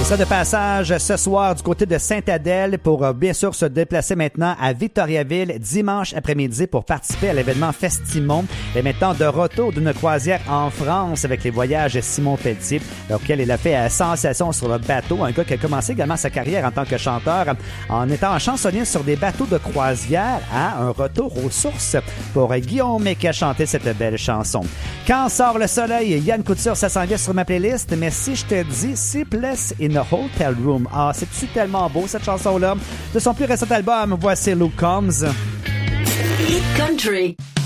Ça de passage ce soir du côté de Sainte-Adèle pour bien sûr se déplacer maintenant à Victoriaville dimanche après-midi pour participer à l'événement Festimon. Et maintenant de retour d'une croisière en France avec les voyages Simon Pelletier, auquel il a fait sensation sur le bateau. Un gars qui a commencé également sa carrière en tant que chanteur en étant chansonnier sur des bateaux de croisière. Un retour aux sources pour Guillaume qui a chanté cette belle chanson. Quand sort le soleil, Yann Couture, ça s'en vient sur ma playlist. Mais si je te dis Sleepless in a Hotel Room, c'est-tu tellement beau cette chanson-là? De son plus récent album, voici Luke Combs. Hit Country.